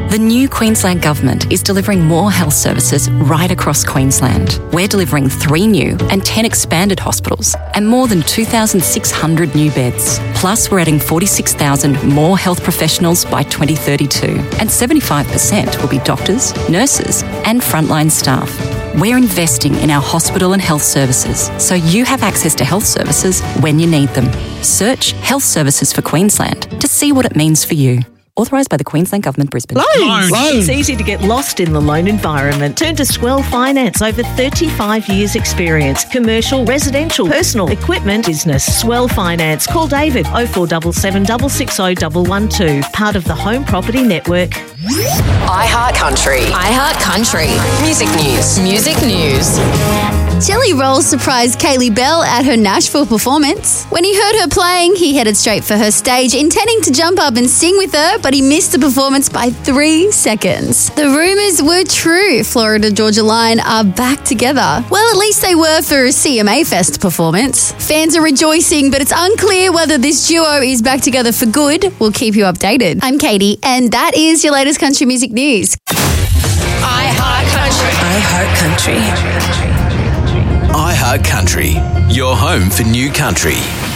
The new Queensland Government is delivering more health services right across Queensland. We're delivering 3 new and 10 expanded hospitals and more than 2,600 new beds. Plus, we're adding 46,000 more health professionals by 2032, and 75% will be doctors, nurses and frontline staff. We're investing in our hospital and health services so you have access to health services when you need them. Search Health Services for Queensland to see what it means for you. Authorised by the Queensland Government, Brisbane. Loans. It's easy to get lost in the loan environment. Turn to Swell Finance. Over 35 years experience. Commercial, residential, personal, equipment, business. Swell Finance. Call David 0477 660 112. Part of the Home Property Network. iHeart Country. iHeart Country. Music news. Music news. Jelly Roll surprised Kaylee Bell at her Nashville performance. When he heard her playing, he headed straight for her stage, intending to jump up and sing with her, but he missed the performance by 3 seconds. The rumours were true. Florida Georgia Line are back together. Well, at least they were for a CMA Fest performance. Fans are rejoicing, but it's unclear whether this duo is back together for good. We'll keep you updated. I'm Katie, and that is your latest country music news. iHeart Country. iHeart Country. iHeart Country, your home for new country.